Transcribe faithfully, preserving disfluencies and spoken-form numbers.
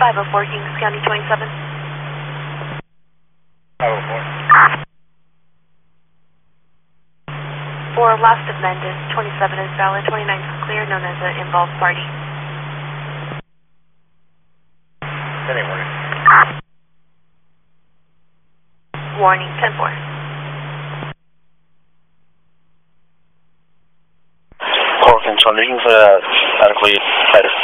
five oh four, Kings County twenty-seven. five oh four. For last of Mendez, twenty-seven is valid, twenty-nine is clear, known as an involved party. Any warning? Warning, ten four. Core control, looking for a adequate fighter.